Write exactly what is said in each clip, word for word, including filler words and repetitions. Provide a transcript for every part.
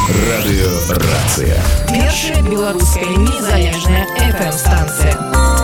Радыёрацыя. Першая беларуская незалежная эф эм-станцыя.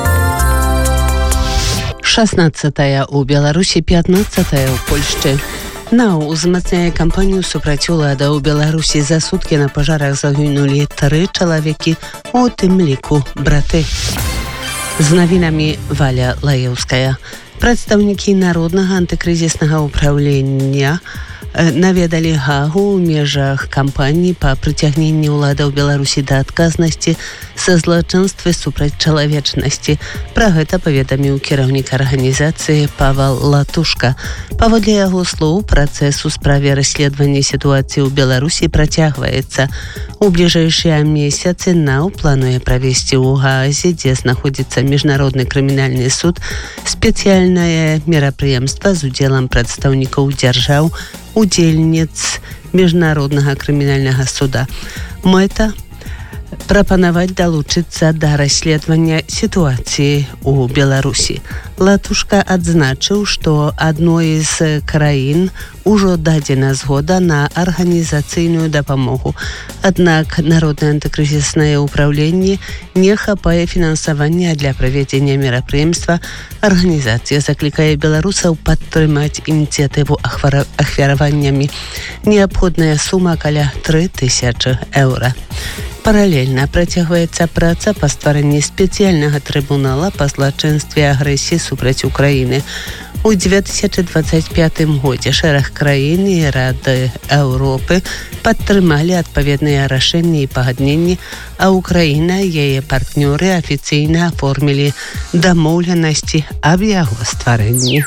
шаснаццатая ў Беларусі, пятнаццатая ў Польшчы. На ўзмацняе кампанію супраць улада ў Беларусі. За суткі на пажарах загінулі тры чалавекі, у тым ліку браты. З навінамі Валя Лаеўская. Прадстаўнікі Народнага антыкрызіснага ўправлення наведалі Гагу ў межах кампаніі па прыцягненні ўладаў Беларусі да адказнасці са злачынствы супраць чалавечнасці. Пра гэта паведаміў кіраўнік арганізацыі Павал Латушка. Паводле яго слоў, працэс у справе расследавання сітуацыі ў Беларусі працягваецца. У бліжэйшыя месяцы НАУ плануе правесці ў Газе, дзе знаходзіцца міжнародны крымінальны суд, спецыяльнае мерапрыемства з удзелам прадстаўнікоў дзяржаў, удзельніц міжнароднага крымінальнага суда. Мэта прапанаваць далучыцца да расследавання сітуацыі ў Беларусі. Латушка адзначыў, што адной з краін ужо дадзена згода на арганізацыйную дапамогу. Аднак Народнае антыкрызіснае ўпраўленне не хапае фінансавання для правядзення мерапрыемства. Арганізацыя заклікае беларусаў падтрымаць ініцыятыву ахвяраваннямі. Неабходная сума каля тры тысячы еўра. Паралельна працягваецца праца па стварэнні спецыяльнага трыбунала па злачынстве агрэсіі супраць Украіны. У две тысячи двадцать пятым годзе шэраг краін і Рады Еўропы падтрымалі адпаведныя рашэнні і пагадненні, а Украіна і яе партнёры афіцыйна аформілі дамоўленасці аб яго стварэнні.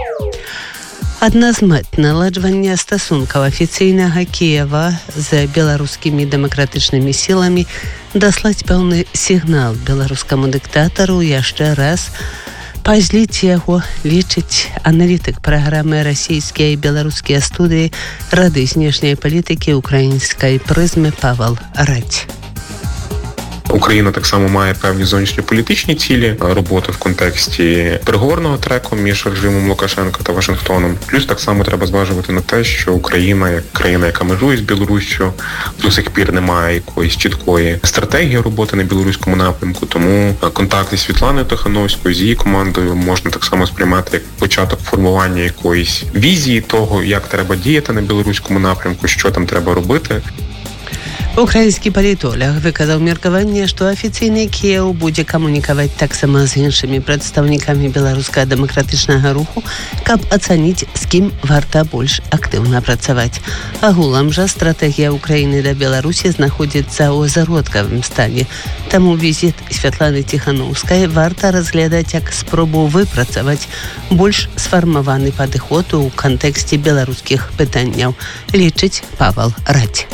Адна з мэт наладжвання стасункаў афіцыйнага Кіева з беларускімі дэмакратычнымі сіламі даслаць пэўны сігнал беларускаму дыктатару яшчэ раз пазліць яго, лічыць аналітык праграмы расійскія і беларускія студыі Рады знешняй палітыкі украінскай прызмы Павал Радь. Україна так само має певні зовнішньополітичні цілі, роботи в контексті переговорного треку між режимом Лукашенка та Вашингтоном. Плюс так само треба зважувати на те, що Україна, як країна, яка межує з Білоруссю, до сих пір не має якоїсь чіткої стратегії роботи на білоруському напрямку, тому контакти з Світланою Тихановською, з її командою можна так само сприймати як початок формування якоїсь візії того, як треба діяти на білоруському напрямку, що там треба робити. Украінскі палітолог выказаў меркаванне, што афіцыйны Кіеў будзе камунікаваць таксама з іншымі прадстаўнікамі беларускага дэмакратычнага руху, каб ацаніць, з кім варта больш актыўна працаваць. Агулам жа стратэгія Украіны да Беларусі знаходзіцца ў зародкавым стане. Таму візіт Святланы Тихановскай варта разглядаць як спробу выпрацаваць больш сфармаваны падыход у кантэксце беларускіх пытанняў, лічыць Павал Радь.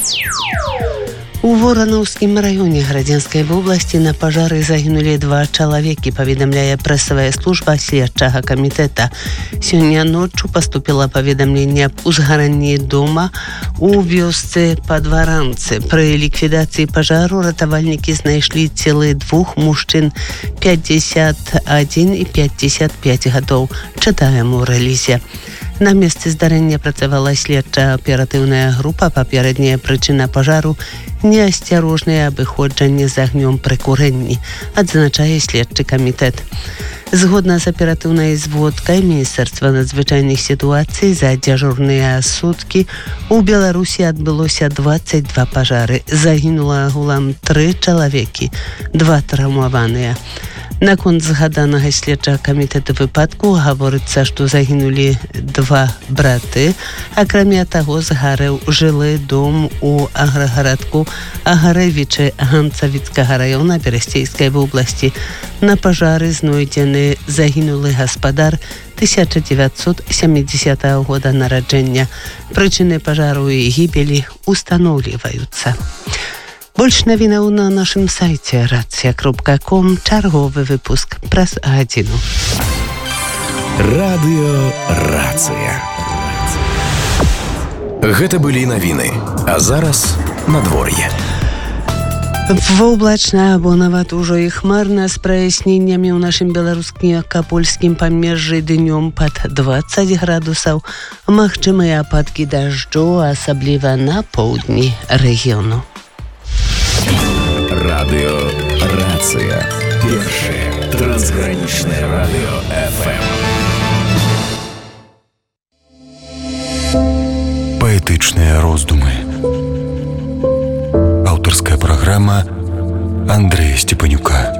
У Воранаўскім раёне Градзенскай вобласці на пажары загінулі два чалавекі, паведамляе прэсавая служба следчага камітэта. Сёння ноччу паступіла паведамленне аб узгаранні дома у вёсцы Падваранцы. Пры ліквідацыі пажару ратавальнікі знайшлі целы двух мужчын пятьдесят один і пятьдесят пять гадоў, чытаем у рэлізе. На месцы здарэння працавала следча-аператыўная група. Папярэдняя прычына пажару – неасцярожнае абыходжанне з агнём пры курэнні, адзначае следчы камітэт. Згодна з аператыўнай зводкай Міністэрства надзвычайных сітуацый за дзяжурныя суткі у Беларусі адбылося двадцать два пажары. Загінула агулам тры чалавекі, два траўмаваныя. Наконт згаданага следчага камітэта выпадку гаворыцца, што загінулі два браты. Акрамя таго, згарэў жылы дом у аграгарадку Агарэвічы Ганцавіцкага раёна Берасцейскай вобласці. На пажары знойдзены загінулы гаспадар тысяча девятьсот семидесятого года нараджэння. Прычыны пажару і гібелі устаноўліваюцца. Больш навінаў на нашым сайце рацыя кропка ком. Чарговы выпуск праз гадзіну. Радыёрацыя. Гэта былі навіны, а зараз надвор'е. Воблачна або нават ужо і хмарна з праясненнямі ў нашым беларускім-польскім памежжы днём пад дваццаць градусаў. Магчымыя ападкі дажджу, асабліва на поўдні рэгіёну. Радио «Рация». Первое трансграничное радио эф эм. Паэтычныя роздумы. Аўтарская праграма Андрэя Степанюка.